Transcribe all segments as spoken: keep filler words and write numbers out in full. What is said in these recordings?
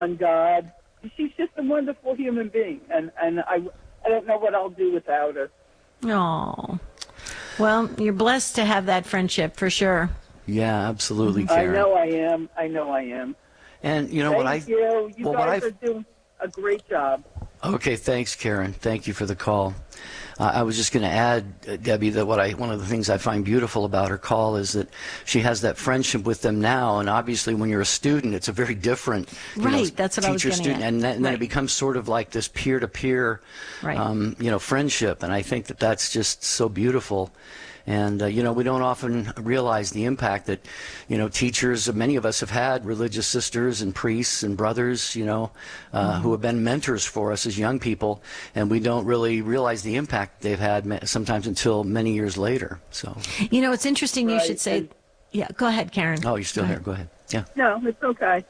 on God. She's just a wonderful human being, and, and I, I don't know what I'll do without her. Oh, well, you're blessed to have that friendship for sure. Yeah, absolutely, I Karen. know I am. I know I am. And you know Thank what I? you. You well, what guys I are doing a great job. Okay, thanks, Karen. Thank you for the call. Uh, I was just going to add, uh, Debbie, that what I one of the things I find beautiful about her call is that she has that friendship with them now, and obviously when you're a student, it's a very different, you right. know, That's what I was teacher getting student, at. and, then, and then right. it becomes sort of like this peer-to-peer, right. um, you know, friendship, and I think that that's just so beautiful. And, uh, you know, we don't often realize the impact that, you know, teachers, many of us have had religious sisters and priests and brothers, you know, uh, mm-hmm. who have been mentors for us as young people. And we don't really realize the impact they've had sometimes until many years later. So, you know, it's interesting right. you should say, and, yeah, go ahead, Karen. Oh, you're still go here. Ahead. Go ahead. Yeah. No, it's okay.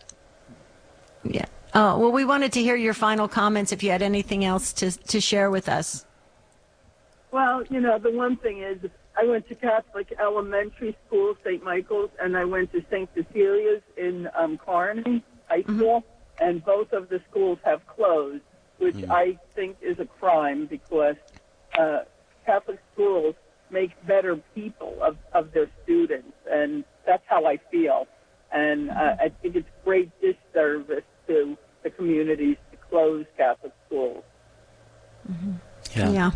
Yeah. Oh, well, we wanted to hear your final comments if you had anything else to, to share with us. Well, you know, the one thing is, I went to Catholic elementary school, Saint Michael's, and I went to Saint Cecilia's in um, Kearney High School, mm-hmm. and both of the schools have closed, which mm-hmm. I think is a crime because uh, Catholic schools make better people of, of their students, and that's how I feel. And uh, I think it's great disservice to the communities to close Catholic schools. Mm-hmm. Yeah. Yeah.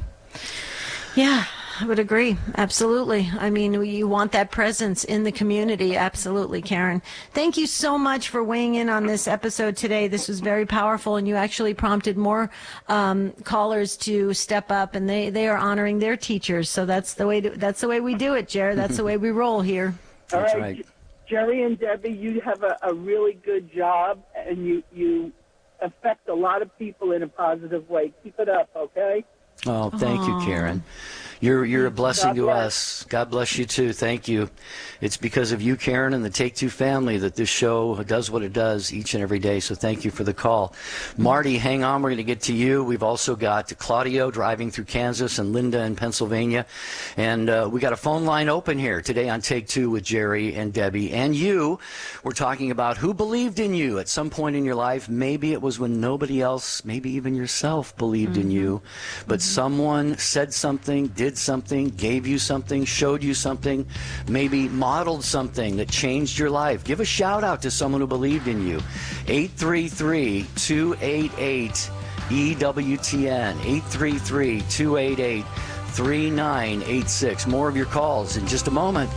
Yeah. I would agree. Absolutely. I mean, you want that presence in the community. Absolutely, Karen. Thank you so much for weighing in on this episode today. This was very powerful, and you actually prompted more um, callers to step up, and they, they are honoring their teachers. So that's the way to, that's the way we do it, Jared. That's the way we roll here. All That's right. right. Jerry and Debbie, you have a, a really good job, and you, you affect a lot of people in a positive way. Keep it up, okay? Oh, thank Aww. you, Karen. You're you're a blessing God to bless. us. God bless you too. Thank you. It's because of you, Karen, and the Take Two family that this show does what it does each and every day. So thank you for the call. Marty, hang on. We're going to get to you. We've also got Claudio driving through Kansas and Linda in Pennsylvania. And uh, we got a phone line open here today on Take Two with Jerry and Debbie. And you, we're talking about who believed in you at some point in your life. Maybe it was when nobody else, maybe even yourself, believed mm-hmm. in you. But mm-hmm. someone said something, did something, gave you something, showed you something, maybe modeled something that changed your life. Give a shout out to someone who believed in you. eight three three, two eight eight, E W T N, eight three three, two eight eight, three nine eight six. More of your calls in just a moment.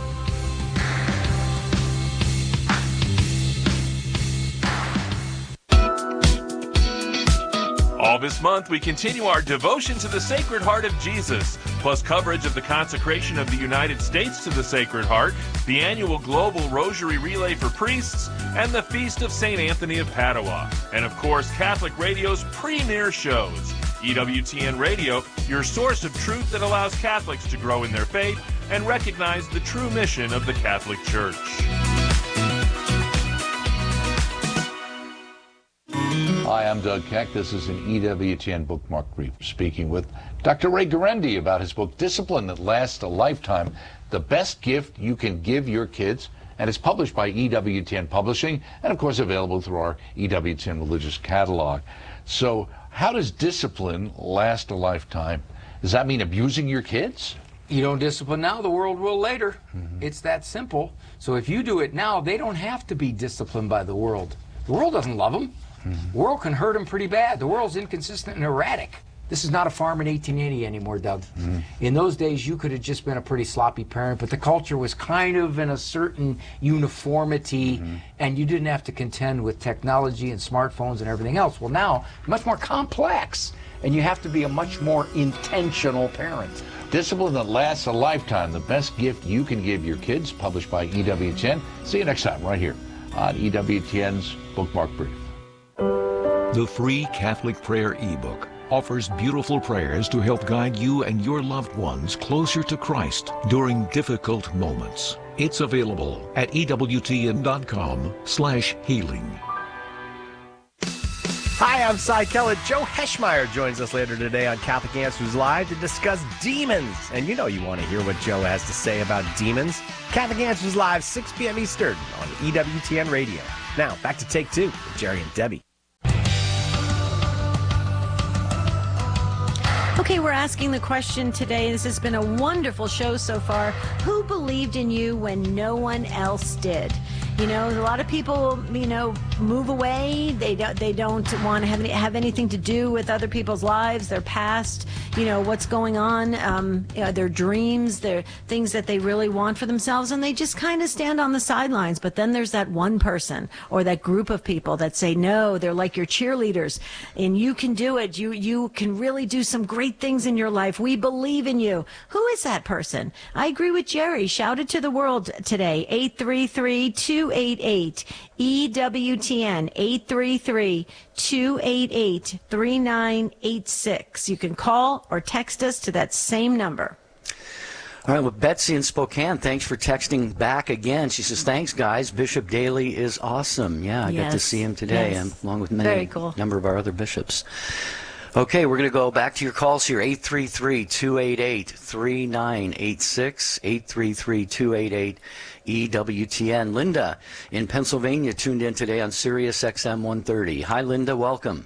All this month, we continue our devotion to the Sacred Heart of Jesus, plus coverage of the consecration of the United States to the Sacred Heart, the annual Global Rosary Relay for Priests, and the Feast of Saint Anthony of Padua. And of course, Catholic Radio's premier shows. E W T N Radio, your source of truth that allows Catholics to grow in their faith and recognize the true mission of the Catholic Church. Hi, I'm Doug Keck. This is an E W T N Bookmark Brief, speaking with Doctor Ray Guarendi about his book, Discipline That Lasts a Lifetime, The Best Gift You Can Give Your Kids. And it's published by E W T N Publishing and, of course, available through our E W T N Religious Catalog. So how does discipline last a lifetime? Does that mean abusing your kids? You don't discipline now, the world will later. Mm-hmm. It's that simple. So if you do it now, they don't have to be disciplined by the world. The world doesn't love them. Mm-hmm. The world can hurt them pretty bad. The world's inconsistent and erratic. This is not a farm in eighteen eighty anymore, Doug. Mm-hmm. In those days, you could have just been a pretty sloppy parent, but the culture was kind of in a certain uniformity, mm-hmm. and you didn't have to contend with technology and smartphones and everything else. Well, now, much more complex, and you have to be a much more intentional parent. Discipline That Lasts a Lifetime, the best gift you can give your kids, published by E W T N. See you next time, right here on E W T N's Bookmark Brief. The free Catholic Prayer ebook offers beautiful prayers to help guide you and your loved ones closer to Christ during difficult moments. It's available at E W T N dot com slash healing. Hi, I'm Cy Kellett. Joe Heschmeyer joins us later today on Catholic Answers Live to discuss demons. And you know you want to hear what Joe has to say about demons. Catholic Answers Live, six p.m. Eastern on E W T N Radio. Now, back to Take Two with Jerry and Debbie. Okay, we're asking the question today. This has been a wonderful show so far. Who believed in you when no one else did? You know, a lot of people, you know, move away. They don't, they don't want to have, any, have anything to do with other people's lives, their past, you know, what's going on, um, you know, their dreams, their things that they really want for themselves, and they just kind of stand on the sidelines. But then there's that one person or that group of people that say, no, they're like your cheerleaders, and you can do it. You, you can really do some great things in your life. We believe in you. Who is that person? I agree with Jerry. Shout it to the world today. eight three three, two eight eight, E W T N, eight three three, two eight eight, three nine eight six. You can call or text us to that same number. All right, well, Betsy in Spokane, thanks for texting back again. She says, thanks, guys. Bishop Daly is awesome. Yeah, I yes. got to see him today, yes. and along with many, Very cool. number of our other bishops. Okay, we're going to go back to your calls here, eight three three, two eight eight, three nine eight six, eight three three, two eight eight, E W T N. Linda in Pennsylvania tuned in today on Sirius X M one thirty. Hi, Linda. Welcome.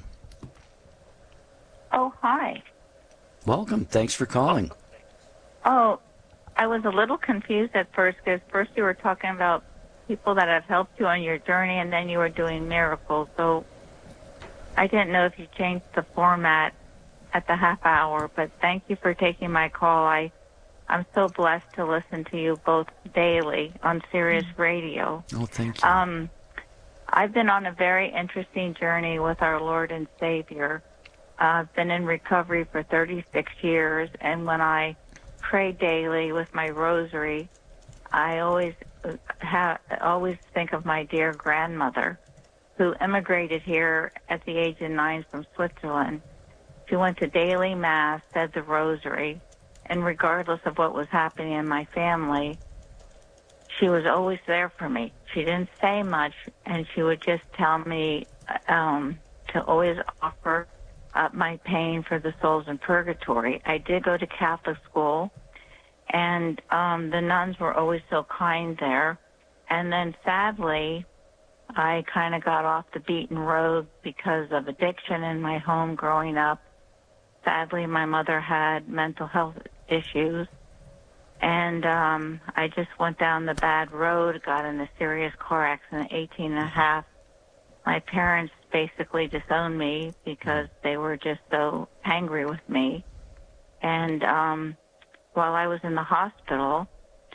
Oh, hi. Welcome. Thanks for calling. Oh, I was a little confused at first because first you were talking about people that have helped you on your journey, and then you were doing miracles. So I didn't know if you changed the format at the half hour, but thank you for taking my call. I, I'm so blessed to listen to you both daily on Sirius Radio. Oh, thank you. Um, I've been on a very interesting journey with our Lord and Savior. Uh, I've been in recovery for thirty-six years, and when I pray daily with my rosary, I always have, always think of my dear grandmother, who immigrated here at the age of nine from Switzerland. She went to daily mass, said the rosary, and regardless of what was happening in my family, she was always there for me. She didn't say much, and she would just tell me um, to always offer up my pain for the souls in purgatory. I did go to Catholic school, and um, the nuns were always so kind there. And then sadly, I kind of got off the beaten road because of addiction in my home growing up. Sadly, my mother had mental health issues, and um, I just went down the bad road, got in a serious car accident, eighteen and a half. My parents basically disowned me because they were just so angry with me. And um, while I was in the hospital,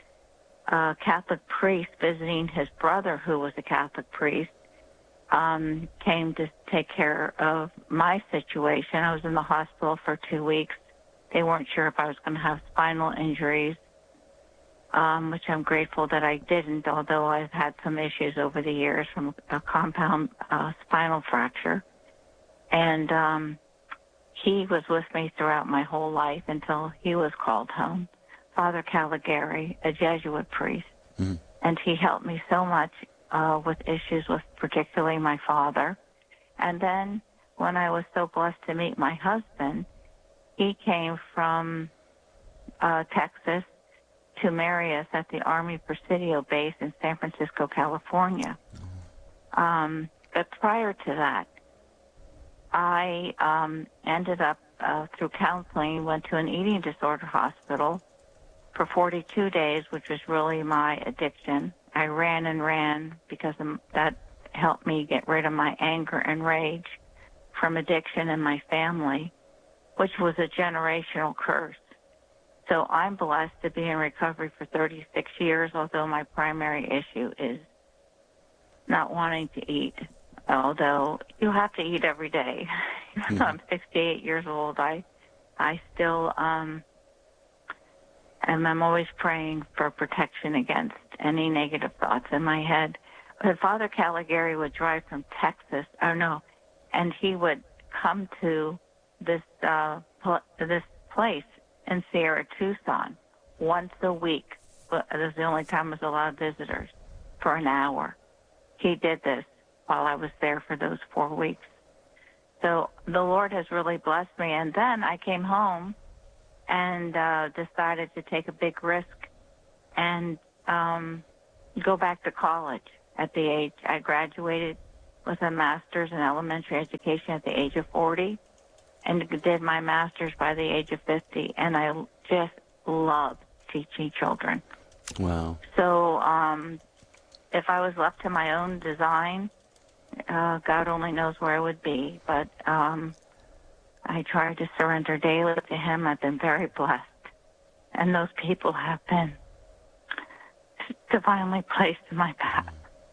a Catholic priest visiting his brother, who was a Catholic priest, um, came to take care of my situation. I was in the hospital for two weeks. They weren't sure if I was going to have spinal injuries, um, which I'm grateful that I didn't, although I've had some issues over the years from a compound uh, spinal fracture. And um, he was with me throughout my whole life until he was called home. Father Caligari, a Jesuit priest, mm-hmm. and he helped me so much uh, with issues with particularly my father. And then when I was so blessed to meet my husband, he came from uh, Texas to marry us at the Army Presidio base in San Francisco, California. Um, but prior to that, I um, ended up, uh, through counseling, went to an eating disorder hospital for forty-two days, which was really my addiction. I ran and ran because that helped me get rid of my anger and rage from addiction in my family, which was a generational curse. So I'm blessed to be in recovery for thirty-six years, although my primary issue is not wanting to eat, although you have to eat every day. Even though I'm sixty-eight years old, I, I still... Um, And I'm always praying for protection against any negative thoughts in my head. But Father Caligari would drive from Texas, or no, and he would come to this uh, pl- this place in Sierra Tucson once a week. But this was the only time I was allowed visitors for an hour. He did this while I was there for those four weeks. So the Lord has really blessed me. And then I came home and uh, decided to take a big risk and um, go back to college at the age. I graduated with a master's in elementary education at the age of forty, and did my master's by the age of fifty, and I just love teaching children. Wow. So um, if I was left to my own design, uh, God only knows where I would be, but um, I try to surrender daily to him. I've been very blessed, and those people have been divinely placed in my path.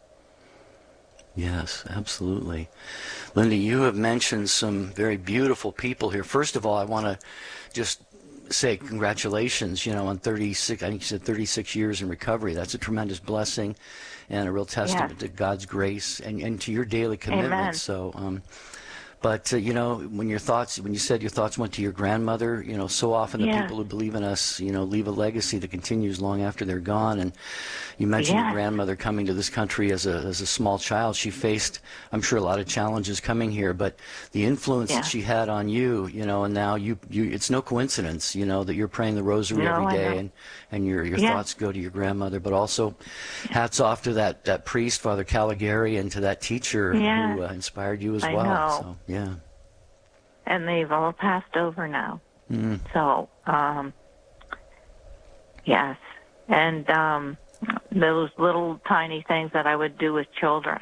Yes, absolutely. Linda, you have mentioned some very beautiful people here. First of all, I want to just say congratulations, you know, on thirty-six, I think you said thirty-six years in recovery. That's a tremendous blessing and a real testament yes. to God's grace and, and to your daily commitment. Amen. So, um, but, uh, you know, when your thoughts, when you said your thoughts went to your grandmother, you know, so often the yeah. people who believe in us, you know, leave a legacy that continues long after they're gone. And you mentioned yeah. your grandmother coming to this country as a as a small child. She faced, I'm sure, a lot of challenges coming here, but the influence yeah. that she had on you, you know, and now you, you it's no coincidence, you know, that you're praying the rosary no, every day and, and your, your yeah. thoughts go to your grandmother, but also hats off to that, that priest, Father Caligari, and to that teacher yeah. who uh, inspired you as I well. know. So, yeah. And they've all passed over now. Mm. So, um, yes. And um, those little tiny things that I would do with children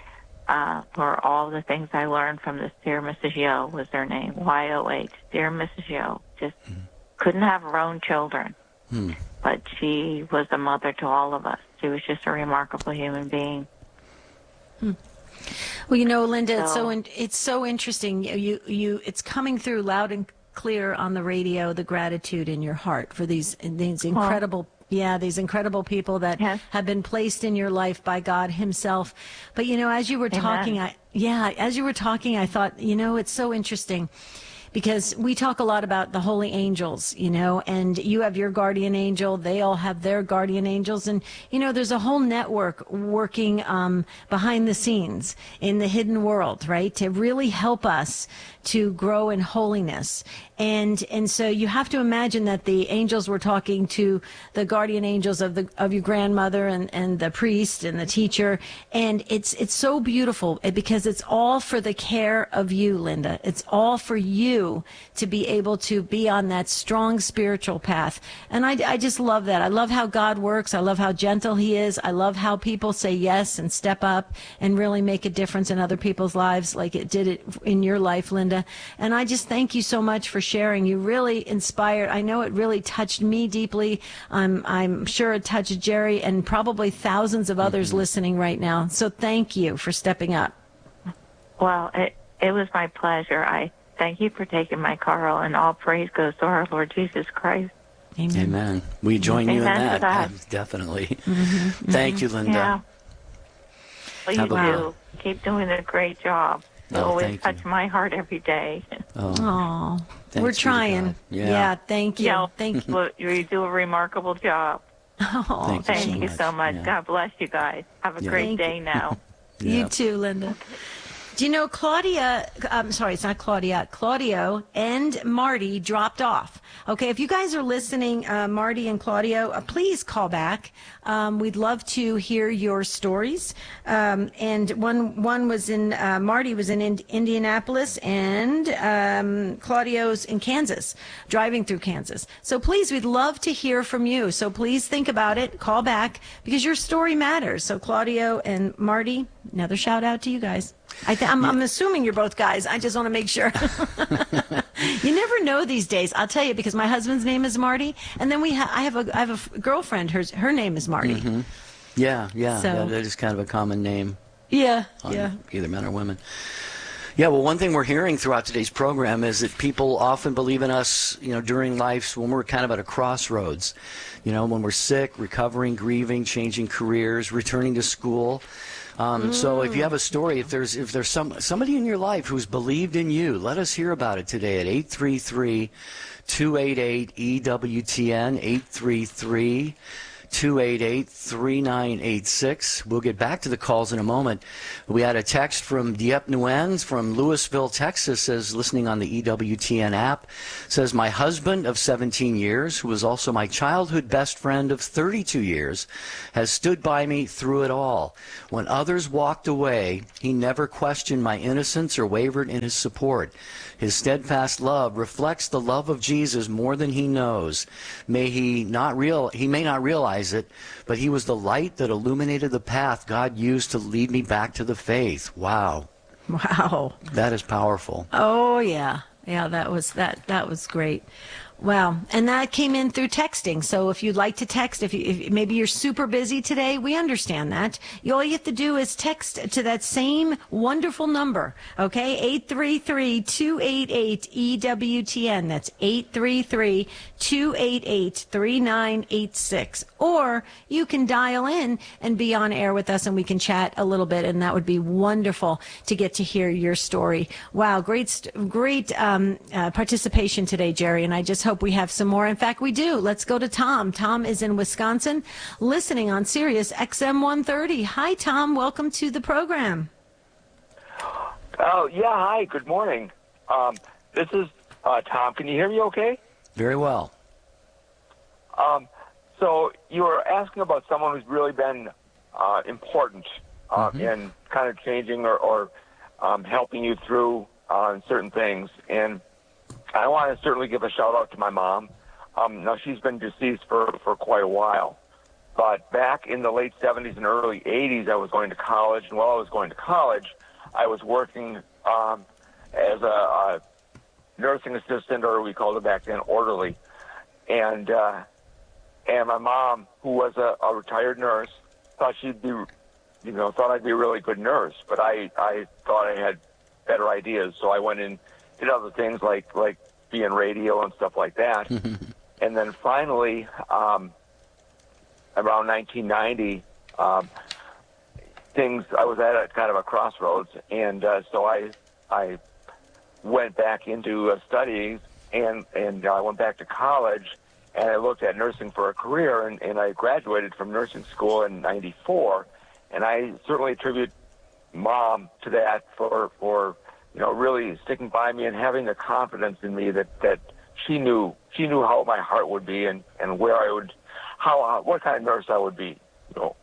uh, were all the things I learned from this Dear Missus Yo was their name, Y O H, Dear Missus Yo. Just mm. couldn't have her own children. Mm. But she was a mother to all of us. She was just a remarkable human being. Hmm. Well, you know, Linda, so, it's so in, it's so interesting. You, you you it's coming through loud and clear on the radio. The gratitude in your heart for these these incredible, oh. yeah, these incredible people that yes. have been placed in your life by God Himself. But you know, as you were Amen. talking, I yeah, as you were talking, I thought, you know, it's so interesting. Because we talk a lot about the holy angels, you know, and you have your guardian angel. They all have their guardian angels. And, you know, there's a whole network working um, behind the scenes in the hidden world, right, to really help us to grow in holiness. And and so you have to imagine that the angels were talking to the guardian angels of the of your grandmother and, and the priest and the teacher. And it's it's so beautiful because it's all for the care of you, Linda. It's all for you to be able to be on that strong spiritual path. And I, I just love that. I love how God works. I love how gentle He is. I love how people say yes and step up and really make a difference in other people's lives like it did it in your life, Linda. And I just thank you so much for sharing. You really inspired. I know it really touched me deeply. I'm, I'm sure it touched Jerry and probably thousands of others mm-hmm. listening right now. So thank you for stepping up. Well, it, it was my pleasure. I thank you for taking my call, and all praise goes to our Lord Jesus Christ. Amen. Amen. We join Amen you in that. that. Yeah, definitely. Mm-hmm. Thank you, Linda. Yeah. Well, you How do. Keep doing a great job. You oh, always touch you. my heart every day. Oh, Aww. We're trying. Yeah. yeah, thank you. Yeah, thank you. Well, you do a remarkable job. Oh, thank, thank you so you much. so much. Yeah. God bless you guys. Have a Yeah. great Thank day you. now. Yeah. You too, Linda. Do you know Claudia, I'm sorry, it's not Claudia, Claudio and Marty dropped off. Okay, if you guys are listening, uh, Marty and Claudio, uh, please call back. Um, we'd love to hear your stories. Um, and one one was in, uh, Marty was in, in Indianapolis and um, Claudio's in Kansas, driving through Kansas. So please, we'd love to hear from you. So please think about it, call back, because your story matters. So Claudio and Marty, another shout out to you guys. I th- I'm, I'm assuming you're both guys. I just want to make sure. You never know these days. I'll tell you, because my husband's name is Marty, and then we ha- I have a I have a f- girlfriend. Her her name is Marty. Mm-hmm. Yeah, yeah, So- yeah. That is kind of a common name. Yeah, on yeah. either men or women. Yeah, well, one thing we're hearing throughout today's program is that people often believe in us, you know, during life when we're kind of at a crossroads. You know, when we're sick, recovering, grieving, changing careers, returning to school. Um, mm. So if you have a story, if there's if there's some somebody in your life who's believed in you, let us hear about it today at eight three three, two eight eight, E W T N, eight three three, two eight eight, three nine eight six. We'll get back to the calls in a moment. We had a text from Dieppe Nguyen from Louisville, Texas, says, listening on the E W T N app, says, my husband of seventeen years, who was also my childhood best friend of thirty-two years, has stood by me through it all. When others walked away, he never questioned my innocence or wavered in his support. His steadfast love reflects the love of Jesus more than he knows. May he not real he may not realize it, but he was the light that illuminated the path God used to lead me back to the faith. Wow. Wow. That is powerful. Oh yeah. Yeah, that was that that was great. Wow. And that came in through texting. So if you'd like to text, if, you, if maybe you're super busy today, we understand that. All you have to do is text to that same wonderful number, okay? eight three three, two eight eight, E W T N. That's eight three three, two eight eight, three nine eight six. Or you can dial in and be on air with us and we can chat a little bit, and that would be wonderful to get to hear your story. Wow, great, great um, uh, participation today, Jerry, and I just hope we have some more. In fact, we do. Let's go to Tom. Tom is in Wisconsin, listening on Sirius X M one thirty. Hi, Tom. Welcome to the program. Oh, yeah. Hi. Good morning. Um, this is uh, Tom. Can you hear me okay? Very well. Um, so you were asking about someone who's really been uh, important uh, mm-hmm. in kind of changing or, or um, helping you through uh, certain things. And I want to certainly give a shout-out to my mom. Um, now, she's been deceased for, for quite a while. But back in the late seventies and early eighties, I was going to college. And while I was going to college, I was working um, as a, a nursing assistant, or we called it back then, orderly. And uh, and my mom, who was a, a retired nurse, thought she'd be, you know, thought I'd be a really good nurse. But I, I thought I had better ideas, so I went in did other things like like be in radio and stuff like that. And then finally, um, around nineteen ninety, um, things I was at a kind of a crossroads, and uh, so I I went back into uh, studying, and and I went back to college, and I looked at nursing for a career, and, and I graduated from nursing school in ninety-four, and I certainly attribute Mom to that for for. you know, really sticking by me and having the confidence in me that, that she knew she knew how my heart would be and, and where I would, how uh, what kind of nurse I would be, you know.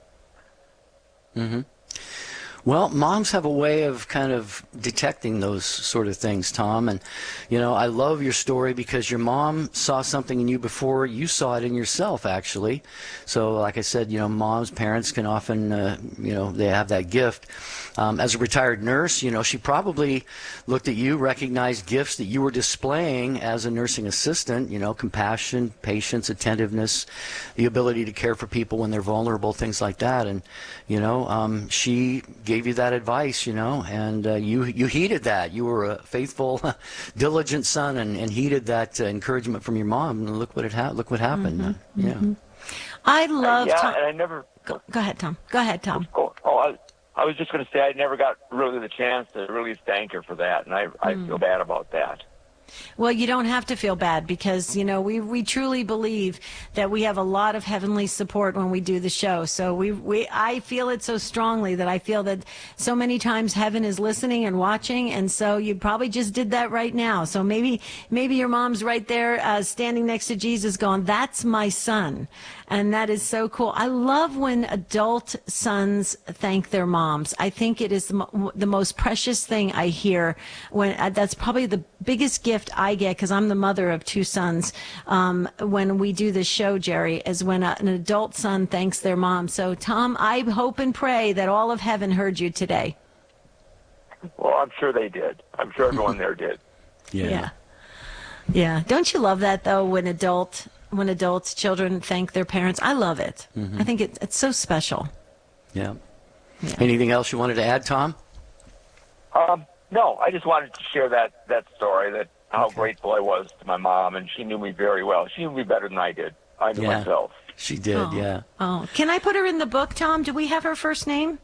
Mm-hmm. Well, moms have a way of kind of detecting those sort of things, Tom. And, you know, I love your story because your mom saw something in you before you saw it in yourself, actually. So, like I said, you know, moms, parents can often, uh, you know, they have that gift. Um, as a retired nurse, you know, she probably looked at you, recognized gifts that you were displaying as a nursing assistant, you know, compassion, patience, attentiveness, the ability to care for people when they're vulnerable, things like that. And, you know, um, she gave you that advice, you know, and uh, you you heeded that. You were a faithful, diligent son, and, and heeded that uh, encouragement from your mom. And look what it ha- look what happened. Mm-hmm. Uh, yeah, mm-hmm. I love. Uh, yeah, Tom- and I never. Go, go ahead, Tom. Go ahead, Tom. Oh, oh I, I was just going to say I never got really the chance to really thank her for that, and I I mm. feel bad about that. Well, you don't have to feel bad because, you know, we, we truly believe that we have a lot of heavenly support when we do the show. So we, we I feel it so strongly that I feel that so many times heaven is listening and watching. And so you probably just did that right now. So maybe maybe your mom's right there uh, standing next to Jesus going, that's my son. And that is so cool. I love when adult sons thank their moms. I think it is the, mo- the most precious thing I hear. When uh, that's probably the biggest gift I get, because I'm the mother of two sons, um, when we do this show, Jerry, is when a, an adult son thanks their mom. So, Tom, I hope and pray that all of heaven heard you today. Well, I'm sure they did. I'm sure everyone there did. Yeah. Yeah. Yeah. Don't you love that, though, when adult... when adults, children thank their parents? I love it. Mm-hmm. I think it, it's so special. Yeah. yeah. Anything else you wanted to add, Tom? Um, no, I just wanted to share that, that story, that how okay. grateful I was to my mom, and she knew me very well. She knew me better than I did. I knew yeah. myself. She did, oh. yeah. Oh, can I put her in the book, Tom? Do we have her first name?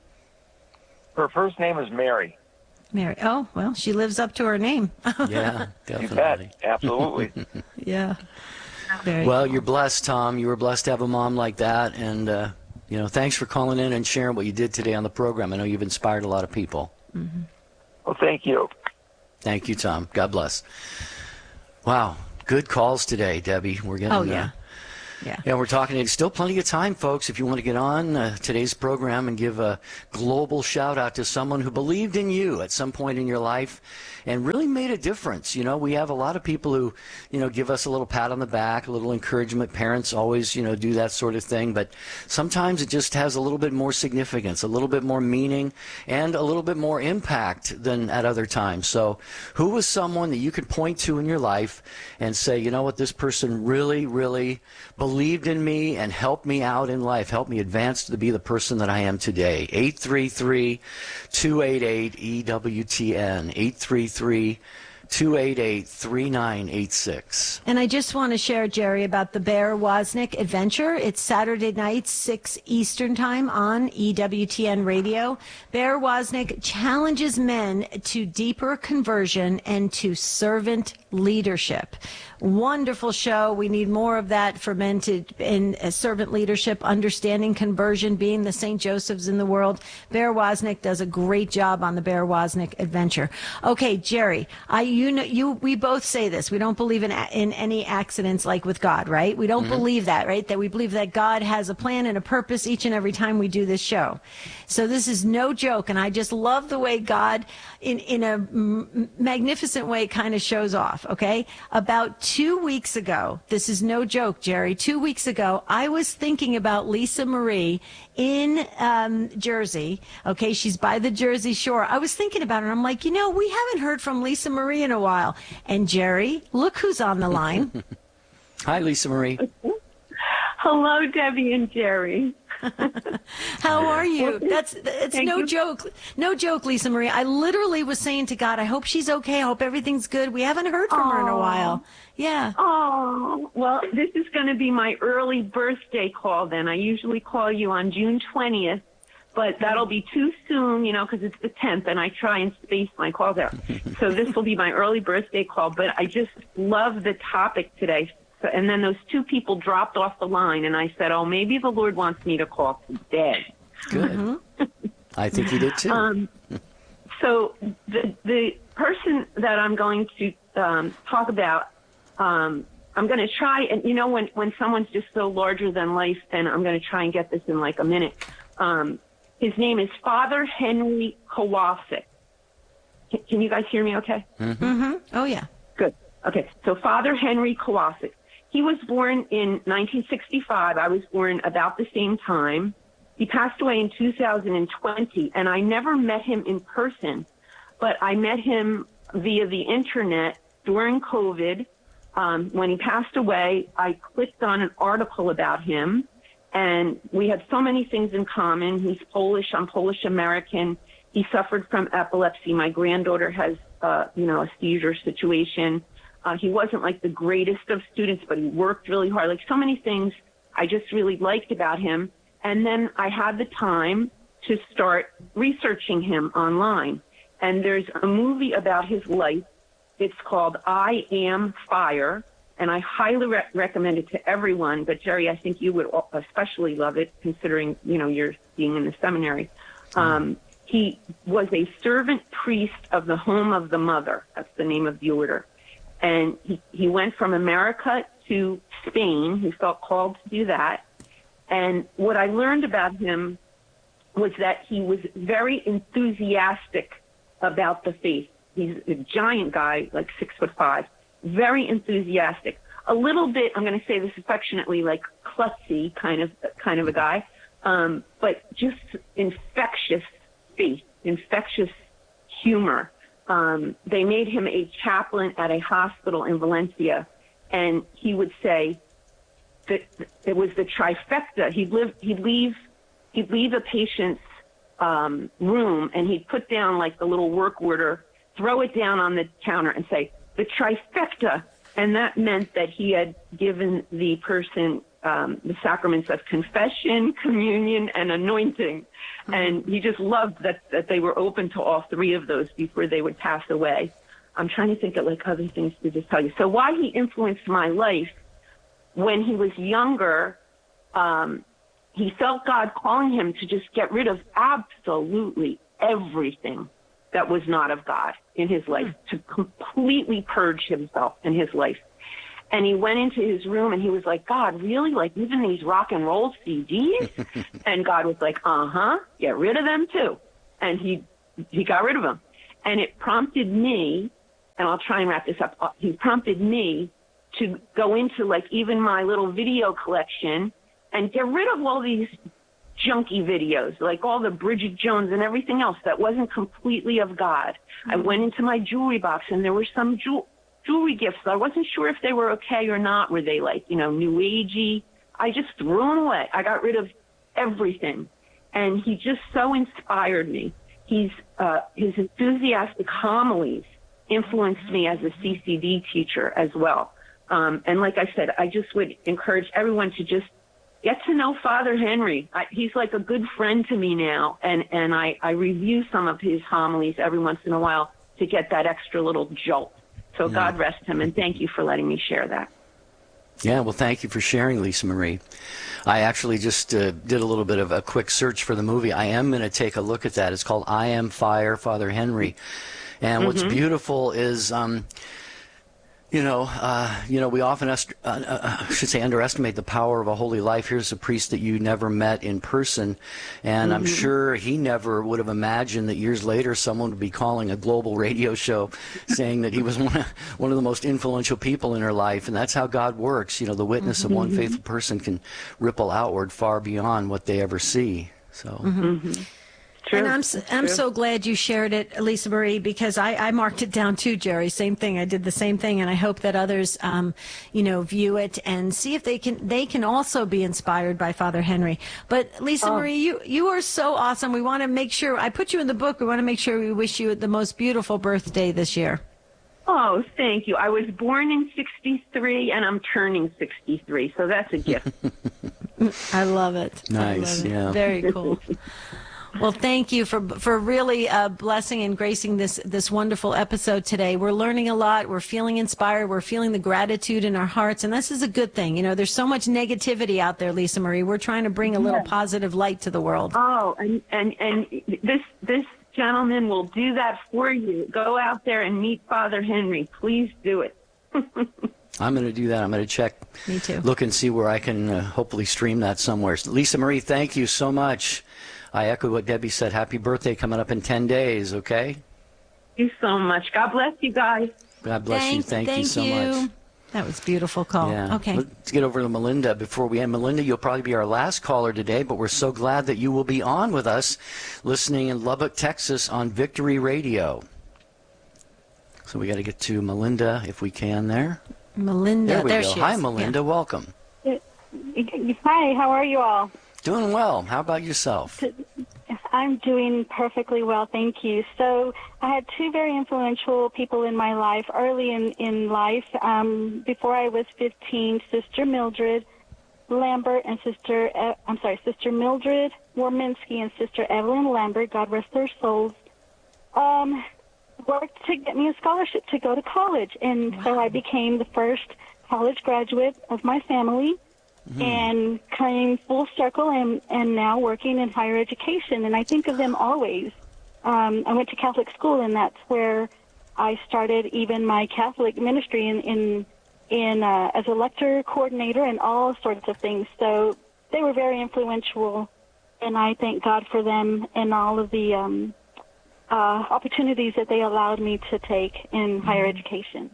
Her first name is Mary. Mary. Oh, well, she lives up to her name. Yeah, definitely. You bet. Absolutely. Yeah. Very well, cool. You're blessed, Tom. You were blessed to have a mom like that. And, uh, you know, thanks for calling in and sharing what you did today on the program. I know you've inspired a lot of people. Mm-hmm. Well, thank you. Thank you, Tom. God bless. Wow. Good calls today, Debbie. We're getting... Oh, yeah. Uh, Yeah. Yeah, we're talking. There's still plenty of time, folks, if you want to get on uh, today's program and give a global shout out to someone who believed in you at some point in your life and really made a difference. You know, we have a lot of people who, you know, give us a little pat on the back, a little encouragement. Parents always, you know, do that sort of thing. But sometimes it just has a little bit more significance, a little bit more meaning, and a little bit more impact than at other times. So who was someone that you could point to in your life and say, you know what, this person really, really believed in me and helped me out in life, helped me advance to be the person that I am today? eight three three, two eight eight, E W T N, eight three three, two eight eight, three nine eight six. And I just want to share, Jerry, about the Bear Wozniak Adventure. It's Saturday night, six Eastern Time on E W T N Radio. Bear Wozniak challenges men to deeper conversion and to servant leadership. Wonderful show. We need more of that for men to in uh, servant leadership, understanding conversion, being the Saint Josephs in the world. Bear Wozniak does a great job on the Bear Wozniak Adventure. Okay, Jerry, I you know you we both say this. We don't believe in in any accidents like with God, right? We don't mm-hmm. believe that, right? That we believe that God has a plan and a purpose each and every time we do this show. So this is no joke, and I just love the way God, in in a m- magnificent way, kind of shows off. Okay, about two weeks ago, this is no joke, Jerry. Two weeks ago, I was thinking about Lisa Marie in um, Jersey. Okay, she's by the Jersey Shore. I was thinking about her. I'm like, you know, we haven't heard from Lisa Marie in a while. And Jerry, look who's on the line. Hi, Lisa Marie. Hello, Debbie and Jerry. How are you? That's it's no you. joke. No joke, Lisa Marie. I literally was saying to God, I hope she's okay. I hope everything's good. We haven't heard from Aww. her in a while. Yeah. Oh, well, this is going to be my early birthday call then. I usually call you on June twentieth, but that'll be too soon, you know, because it's the tenth, and I try and space my calls out. So this will be my early birthday call, but I just love the topic today. And then those two people dropped off the line, and I said, oh, maybe the Lord wants me to call today. Good. Mm-hmm. I think he did, too. Um, so the the person that I'm going to um, talk about, um, I'm going to try, and you know, when, when someone's just so larger than life, then I'm going to try and get this in like a minute. Um, his name is Father Henry Kowalczyk. Can, can you guys hear me okay? Mm-hmm. Mm-hmm. Oh, yeah. Good. Okay, so Father Henry Kowalczyk. He was born in nineteen sixty-five. I was born about the same time. He passed away in two thousand twenty, and I never met him in person, but I met him via the internet during COVID. Um, when he passed away, I clicked on an article about him, and we had so many things in common. He's Polish. I'm Polish-American. He suffered from epilepsy. My granddaughter has, uh, you know, a seizure situation. Uh, he wasn't like the greatest of students, but he worked really hard. Like so many things I just really liked about him. And then I had the time to start researching him online. And there's a movie about his life. It's called I Am Fire. And I highly re- recommend it to everyone. But Jerry, I think you would especially love it, considering, you know, you're being in the seminary. Um, he was a servant priest of the Home of the Mother. That's the name of the order. And he, he went from America to Spain. He felt called to do that. And what I learned about him was that he was very enthusiastic about the faith. He's a giant guy, like six foot five, very enthusiastic. A little bit, I'm going to say this affectionately, like klutzy kind of kind of a guy, um, but just infectious faith, infectious humor. Um, they made him a chaplain at a hospital in Valencia, and he would say that it was the trifecta. He'd live, he'd leave, he'd leave a patient's um, room, and he'd put down like the little work order, throw it down on the counter, and say the trifecta, and that meant that he had given the person um, the sacraments of confession, communion, and anointing. And he just loved that, that they were open to all three of those before they would pass away. I'm trying to think of like other things to just tell you. So why he influenced my life, when he was younger, um, he felt God calling him to just get rid of absolutely everything that was not of God in his life, to completely purge himself in his life. And he went into his room and he was like, God, really? Like even these rock and roll C Ds? And God was like, uh-huh, get rid of them too. And he he got rid of them. And it prompted me, and I'll try and wrap this up, he prompted me to go into like even my little video collection and get rid of all these junky videos, like all the Bridget Jones and everything else that wasn't completely of God. Mm-hmm. I went into my jewelry box and there were some jewel, jewelry gifts. I wasn't sure if they were okay or not. Were they like, you know, new agey? I just threw them away. I got rid of everything. And he just so inspired me. He's, uh, his enthusiastic homilies influenced me as a C C D teacher as well. Um, and like I said, I just would encourage everyone to just get to know Father Henry. I, he's like a good friend to me now, and, and I, I review some of his homilies every once in a while to get that extra little jolt. So yeah. God rest him, and thank you for letting me share that. Yeah, well, thank you for sharing, Lisa Marie. I actually just uh, did a little bit of a quick search for the movie. I am going to take a look at that. It's called I Am Fire, Father Henry. And mm-hmm. what's beautiful is... Um, You know, uh, you know, we often, est- uh, uh, should say, underestimate the power of a holy life. Here's a priest that you never met in person, and mm-hmm. I'm sure he never would have imagined that years later someone would be calling a global radio show saying that he was one of, one of the most influential people in her life, and that's how God works. You know, the witness mm-hmm. of one faithful person can ripple outward far beyond what they ever see. So. Mm-hmm. True. And I'm I'm True. so glad you shared it, Lisa Marie, because I, I marked it down too, Jerry. Same thing. I did the same thing, and I hope that others, um, you know, view it and see if they can they can also be inspired by Father Henry. But Lisa oh. Marie, you you are so awesome. We want to make sure I put you in the book. We want to make sure we wish you the most beautiful birthday this year. Oh, thank you. I was born in sixty-three, and I'm turning sixty-three, so that's a gift. I love it. Nice. I love it. Yeah. Very cool. Well, thank you for for really uh, blessing and gracing this this wonderful episode today. We're learning a lot. We're feeling inspired. We're feeling the gratitude in our hearts, and this is a good thing. You know, there's so much negativity out there, Lisa Marie. We're trying to bring a little yes. positive light to the world. Oh, and, and, and this this gentleman will do that for you. Go out there and meet Father Henry. Please do it. I'm going to do that. I'm going to check, Me too. look and see where I can uh, hopefully stream that somewhere. Lisa Marie, thank you so much. I echo what Debbie said. Happy birthday coming up in ten days, okay? Thank you so much. God bless you guys. God bless thank, you. Thank, thank you so you. much. That was a beautiful call. Yeah. Okay. Let's get over to Melinda before we end. Melinda, you'll probably be our last caller today, but we're so glad that you will be on with us listening in Lubbock, Texas on Victory Radio. So we got to get to Melinda if we can there. Melinda. There we there go. She Hi, is. Melinda. Yeah. Welcome. Hi, how are you all? Doing well. How about yourself? I'm doing perfectly well, thank you. So I had two very influential people in my life early in, in life. Um, before I was fifteen, Sister Mildred Lambert and Sister, uh, I'm sorry, Sister Mildred Warminski and Sister Evelyn Lambert, God rest their souls, um, worked to get me a scholarship to go to college. And wow. so I became the first college graduate of my family. Mm-hmm. And came full circle and, and now working in higher education. And I think of them always. Um, I went to Catholic school, and that's where I started even my Catholic ministry in, in, in uh, as a lecture coordinator and all sorts of things. So they were very influential, and I thank God for them and all of the um, uh, opportunities that they allowed me to take in mm-hmm. higher education.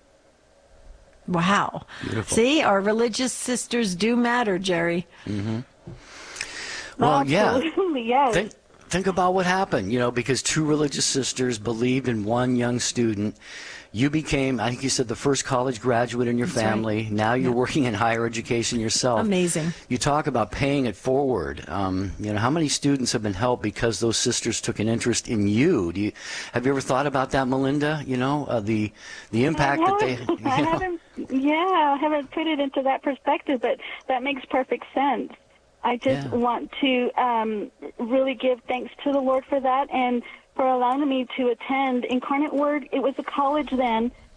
Wow. Beautiful. See, our religious sisters do matter, Jerry. Mm-hmm. Well, Absolutely, yeah. Yes. Think, think about what happened, you know, because two religious sisters believed in one young student. You became, I think you said, the first college graduate in your That's family. Right. Now you're yeah. working in higher education yourself. Amazing. You talk about paying it forward. Um, you know, how many students have been helped because those sisters took an interest in you? Do you have you ever thought about that, Melinda? You know, uh, the the impact that they. You know? I haven't. Yeah, I haven't put it into that perspective, but that makes perfect sense. I just Yeah. want to um, really give thanks to the Lord for that and for allowing me to attend Incarnate Word. It was a college then,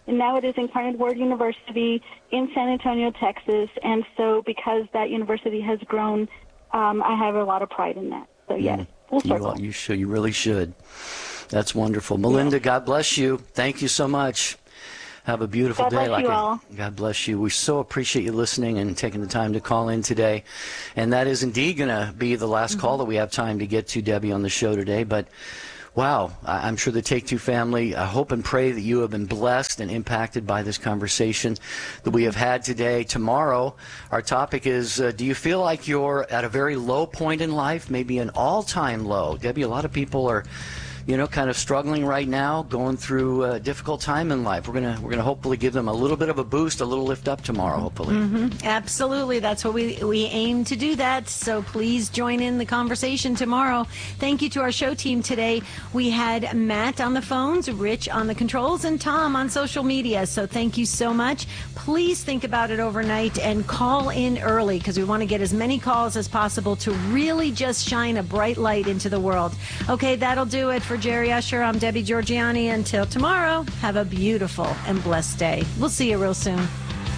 and now it is Incarnate Word University in San Antonio, Texas. And so because that university has grown, um, I have a lot of pride in that. So, yes, full circle. You, you, should, you really should. That's wonderful. Melinda, yeah. God bless you. Thank you so much. Have a beautiful God day. Bless like you a, all. God bless you. We so appreciate you listening and taking the time to call in today. And that is indeed going to be the last mm-hmm. call that we have time to get to, Debbie, on the show today. But wow, I'm sure the Take Two family, I hope and pray that you have been blessed and impacted by this conversation that we have had today. Tomorrow, our topic is, uh, do you feel like you're at a very low point in life, maybe an all-time low? Debbie, a lot of people are, you know, kind of struggling right now, going through a difficult time in life. We're gonna we're gonna hopefully give them a little bit of a boost, a little lift up tomorrow, hopefully. Mm-hmm. Absolutely, that's what we we aim to do. That. So please join in the conversation tomorrow. Thank you to our show team today. We had Matt on the phones, Rich on the controls, and Tom on social media. So thank you so much. Please think about it overnight and call in early because we want to get as many calls as possible to really just shine a bright light into the world. Okay, that'll do it for Jerry Usher. I'm Debbie Georgianni. Until tomorrow, have a beautiful and blessed day. We'll see you real soon.